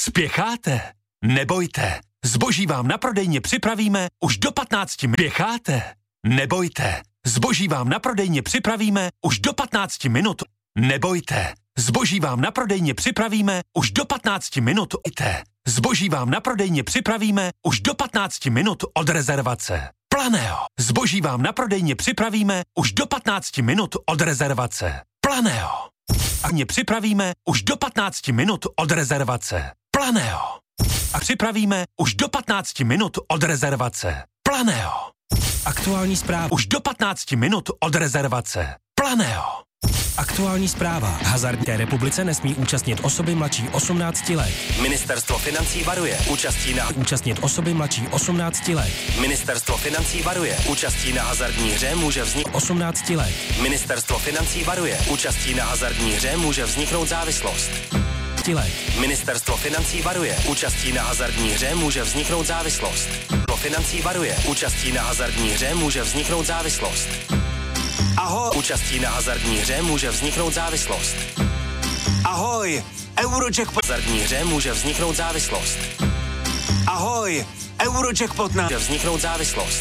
Spěcháte? Nebojte. Zboží vám na prodejně připravíme už do 15 minut. Spěcháte? Nebojte. Zboží vám na prodejně připravíme už do 15 minut. Nebojte. Zboží vám na prodejně připravíme už do 15 minut. Zboží vám na prodejně připravíme už do 15 minut od rezervace. Planeo. Zboží vám na prodejně připravíme už do 15 minut od rezervace. Planeo. A připravíme už do 15 minut od rezervace. Planeo. A připravíme už do 15 minut od rezervace. Planeo. Aktuální zpráva. Už do 15 minut od rezervace. Planeo. Aktuální zpráva. Hazardní republice nesmí účastnit osoby mladší 18 let. Ministerstvo financí varuje. Účastnit osoby mladší 18 let. Ministerstvo financí varuje. Účastí na hazardní hře může vzniknout 18 let. Ministerstvo financí varuje. Účastí na hazardní hře může vzniknout závislost. Let. Ministerstvo financí varuje. Účastí na hazardní hře může vzniknout závislost. Financí varuje. Účastí na hazardní hře může vzniknout závislost. Ahoj. Účastí na hazardní hře může vzniknout závislost. Ahoj. Eurojackpot. Hazardní hře může vzniknout závislost. Ahoj. Eurojackpot nám může vzniknout závislost.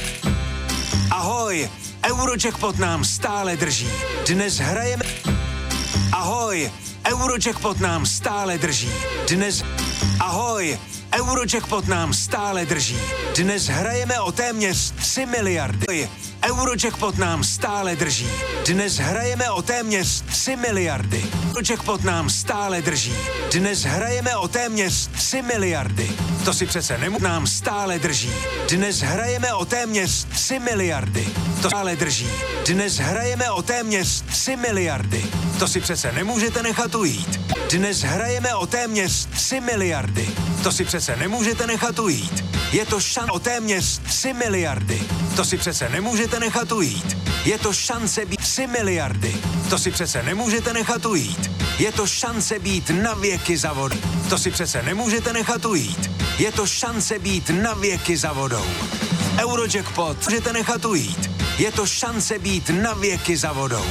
Ahoj. Eurojackpot nám stále drží. Dnes hrajeme. Ahoj. Eurojackpot nám stále drží. Dnes. Ahoj. Eurojackpot nám stále drží. Dnes hrajeme o téměř 3 miliardy. Eurojackpot nám stále drží. Dnes hrajeme o téměř 3 miliardy. Eurojackpot nám stále drží. Dnes hrajeme o téměř 3 miliardy. To si přece nám stále drží. Dnes hrajeme o téměř 3 miliardy. To stále drží. Dnes hrajeme o téměř 3 miliardy. To si přece nemůžete nechat ujít. Dnes hrajeme o téměř 3 miliardy. To si přece nemůžete nechat ujít. Je to šance o téměř 3 miliardy. To si přece nemůžete nechat ujít. Je to šance být 3 miliardy. To si přece nemůžete nechat ujít. Je to šance být na věky za vodou. To si přece nemůžete nechat ujít. Je to šance být na věky za vodou. Eurojackpot můžete nechat ujít. Je to šance být na věky za vodou.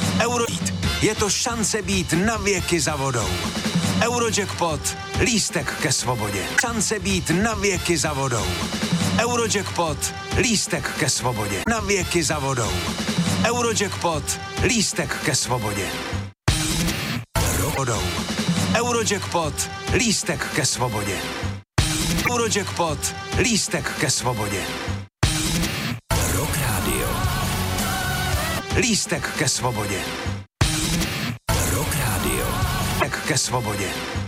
Je to šance být na věky za vodou. Eurojackpot, lístek ke svobodě. Šance být na věky za vodou. Eurojackpot, lístek ke svobodě. Na věky za vodou. Eurojackpot, lístek ke svobodě. Vodou. Eurojackpot, lístek ke svobodě. Eurojackpot, lístek ke svobodě. Rock Radio. Lístek ke svobodě. Rock Radio. Ke svobodě.